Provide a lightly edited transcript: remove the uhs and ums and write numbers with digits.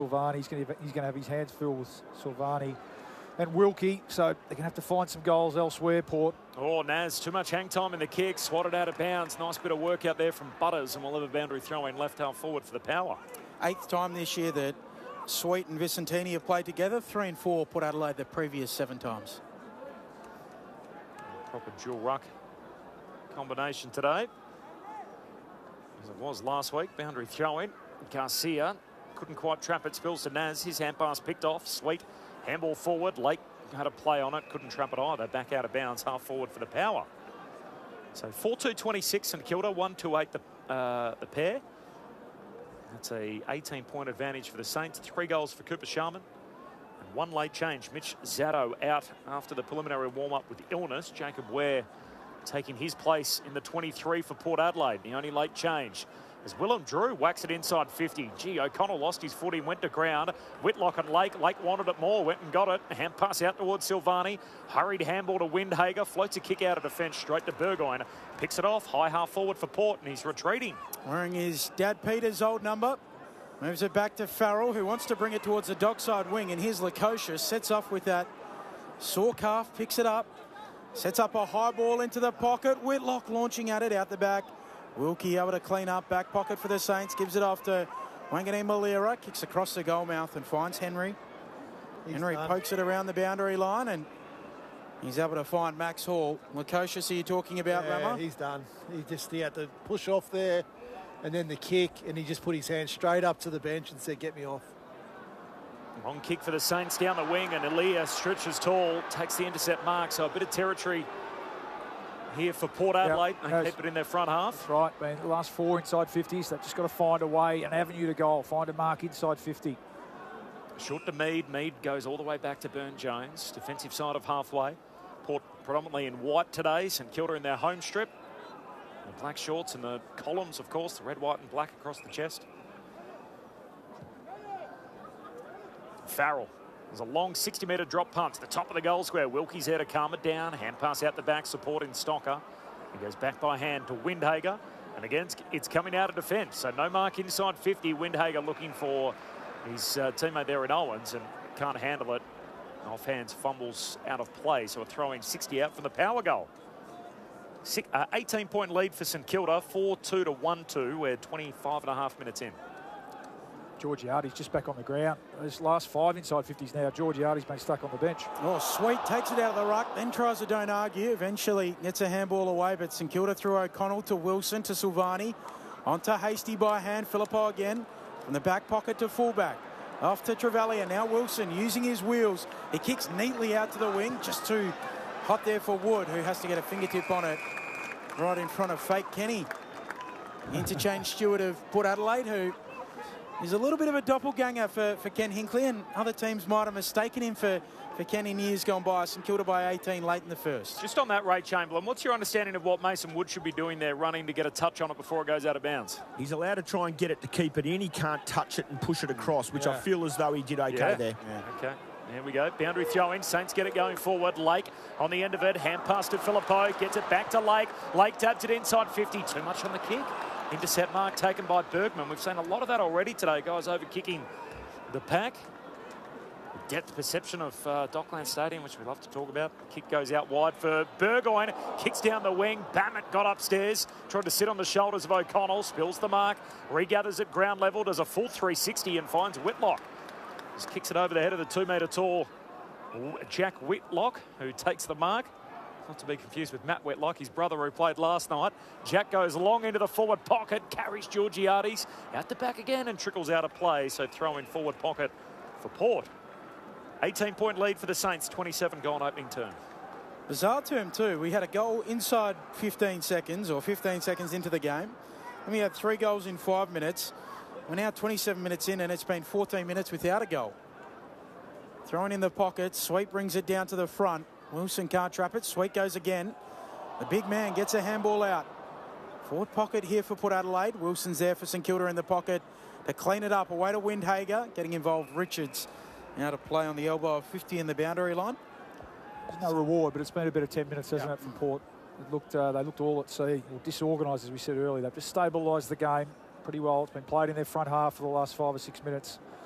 Silvani. He's going to have his hands filled with Silvani and Wilkie, so they're going to have to find some goals elsewhere, Port. Oh, Naz, too much hang time in the kick, swatted out of bounds. Nice bit of work out there from Butters, and we'll have a boundary throw in left half forward for the Power. 8th time this year that Sweet and Vicentini have played together. 3 and 4 Port Adelaide the previous 7 times. Proper dual ruck combination today, as it was last week. Boundary throw in. Garcia couldn't quite trap it, spills to Naz. His hand pass picked off. Sweet handball forward. Lake had a play on it, couldn't trap it either. Back out of bounds, half forward for the Power. So 4-2-26 St Kilda, 1-2-8 the pair. That's a 18-point advantage for the Saints. 3 goals for Cooper Sharman. And 1 late change. Mitch Zatto out after the preliminary warm-up with illness. Jacob Ware taking his place in the 23 for Port Adelaide. The only late change as Willem Drew whacks it inside 50. Gee, O'Connell lost his footing, went to ground. Whitlock and Lake. Lake wanted it more, went and got it. A hand pass out towards Silvani. Hurried handball to Windhager. Floats a kick out of defence straight to Burgoyne. Picks it off, high half forward for Port, and he's retreating. Wearing his Dad Peters' old number. Moves it back to Farrell, who wants to bring it towards the dockside wing. And here's Lukosius. Sets off with that sore calf, picks it up. Sets up a high ball into the pocket. Whitlock launching at it out the back. Wilkie able to clean up, back pocket for the Saints. Gives it off to Wanganeen Malira. Kicks across the goal mouth and finds Henry. Henry pokes it around the boundary line and he's able to find Max Hall. Lukosius, are you talking about, Rama? He's done. He had to push off there and then the kick, and he just put his hand straight up to the bench and said, get me off. Long kick for the Saints down the wing, and Elia stretches tall, takes the intercept mark, so a bit of territory here for Port Adelaide. They keep it in their front half. That's right, man. The last 4 inside 50s, they've just got to find a way, an avenue to goal, find a mark inside 50. Short to Mead. Mead goes all the way back to Burne-Jones. Defensive side of halfway. Port predominantly in white today. St Kilda in their home strip. The black shorts and the columns, of course, the red, white and black across the chest. Farrell. There's a long 60-metre drop punt to the top of the goal square. Wilkie's there to calm it down. Hand pass out the back, supporting Stocker. He goes back by hand to Windhager. And again, it's coming out of defence. So no mark inside 50. Windhager looking for his teammate there in Owens and can't handle it. Offhands fumbles out of play. So a throw-in 60 out from the Power goal. 18-point lead for St Kilda. 4-2 to 1-2. We're 25.5 minutes in. Georgiades just back on the ground. Those last 5 inside 50s now, Georgiades been stuck on the bench. Oh, Sweet takes it out of the ruck, then tries to don't argue. Eventually gets a handball away, but St Kilda through O'Connell to Wilson to Silvani. Onto Hasty by hand. Filippo again from the back pocket to fullback. Off to Travalia. Now Wilson using his wheels. He kicks neatly out to the wing. Just too hot there for Wood, who has to get a fingertip on it right in front of Fake Kenny. Interchange steward of Port Adelaide, who is a little bit of a doppelganger for Ken Hinkley, and other teams might have mistaken him for Ken in years gone by. St Kilda by 18 late in the first. Just on that, Ray Chamberlain, what's your understanding of what Mason Wood should be doing there, running to get a touch on it before it goes out of bounds? He's allowed to try and get it to keep it in. He can't touch it and push it across, which I feel as though he did okay there. Yeah. Okay. There we go. Boundary throw in. Saints get it going forward. Lake on the end of it. Hand pass to Filippo. Gets it back to Lake. Lake dabs it inside 50. Too much on the kick. Intercept mark taken by Bergman. We've seen a lot of that already today. Guys over kicking the pack. Depth perception of Dockland Stadium, which we love to talk about. Kick goes out wide for Burgoyne. Kicks down the wing. Bammett got upstairs. Tried to sit on the shoulders of O'Connell. Spills the mark. Regathers at ground level. Does a full 360 and finds Whitlock. Just kicks it over the head of the 2-metre tall Jack Whitlock, who takes the mark. Not to be confused with Matt Whitlock, his brother who played last night. Jack goes long into the forward pocket, carries Georgiades out the back again and trickles out of play. So throw in forward pocket for Port. 18-point lead for the Saints, 27 gone opening term. Bizarre term too. We had a goal inside 15 seconds or 15 seconds into the game. And we had 3 goals in 5 minutes. We're now 27 minutes in and it's been 14 minutes without a goal. Throwing in the pocket. Sweet brings it down to the front. Wilson can't trap it. Sweet goes again. The big man gets a handball out. Forward pocket here for Port Adelaide. Wilson's there for St Kilda in the pocket to clean it up. Away to Windhager. Getting involved Richards. Now to play on the elbow of 50 in the boundary line. There's no reward, but it's been a bit of 10 minutes, hasn't it, from Port? They looked all at sea, or disorganised, as we said earlier. They've just stabilised the game pretty well. It's been played in their front half for the last 5 or 6 minutes.